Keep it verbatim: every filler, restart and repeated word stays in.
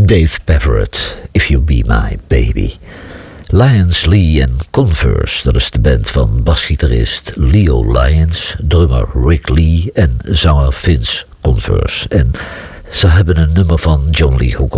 Dave Peverett, If You Be My Baby. Lyons, Lee en Converse, dat is de band van basgitarist Leo Lyons, drummer Rick Lee en zanger Vince Converse. En ze hebben een nummer van John Lee Hooker